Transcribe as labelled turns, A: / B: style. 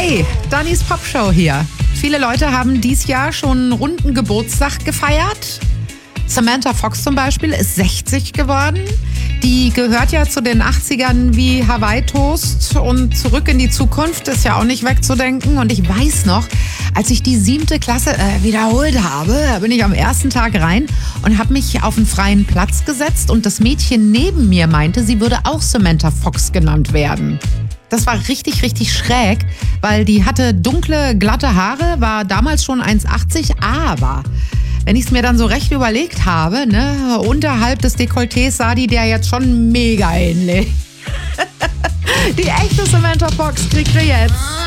A: Hey, Dannys Popshow hier. Viele Leute haben dieses Jahr schon einen runden Geburtstag gefeiert. Samantha Fox zum Beispiel ist 60 geworden. Die gehört ja zu den 80ern wie Hawaii Toast und Zurück in die Zukunft ist ja auch nicht wegzudenken. Und ich weiß noch, als ich die 7. Klasse wiederholt habe, da bin ich am ersten Tag rein und habe mich auf einen freien Platz gesetzt und das Mädchen neben mir meinte, sie würde auch Samantha Fox genannt werden. Das war richtig, richtig schräg, weil die hatte dunkle, glatte Haare, war damals schon 1,80, aber wenn ich es mir dann so recht überlegt habe, ne, unterhalb des Dekolletés sah die der jetzt schon mega ähnlich. Die echte Samantha Fox kriegt ihr jetzt.